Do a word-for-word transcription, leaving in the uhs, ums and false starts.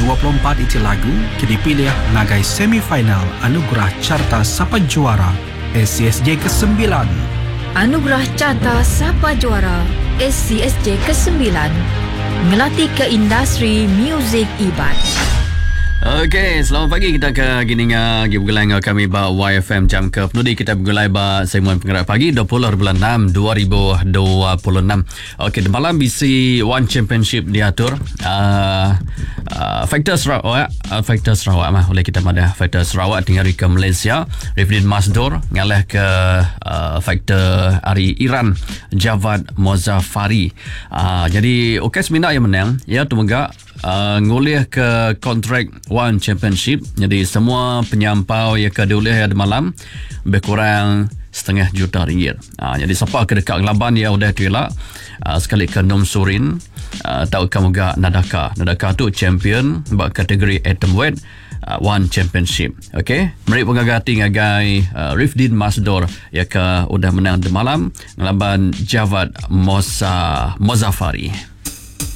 dua puluh empat itu lagu kini pilih nagai semifinal Anugerah Carta Sapa Juara S C S J kesembilan. Anugerah Carta Sapa Juara S C S J kesembilan ngelatih ke industri muzik ibat. Okey, selamat pagi. Kita ke gini ngah gi bergulai ngah kami ba Y F M jam ke penudi kita bergulai ba segmen penggerak pagi dua puluh bulan enam dua ribu dua puluh enam. Okey, di malam B C One Championship diatur uh, uh, Factor Sarawak, uh, Factor Sarawak mah oleh kita pada Factor Sarawak tinggal ke Malaysia. Rifdin Masdur ngalah ke uh, Factor Ari Iran Javad Mozafari. Uh, jadi Okes Mina yang menang ya tu megak Uh, ngulih ke kontrak One Championship. Jadi semua penyampau yang kedulih ada malam lebih kurang setengah juta ringgit. Uh, jadi siapa ke dekat Ngelaban ya udah tuilak uh, sekali ke Nom Surin uh, tahu kamu gak Nadaka. Nadaka tu champion buat kategori atomweight uh, One Championship. Okay, meri pengagati ngagai uh, Rifdin Masdor ya ke udah menang di malam Ngelaban Javad Moza Mozafari.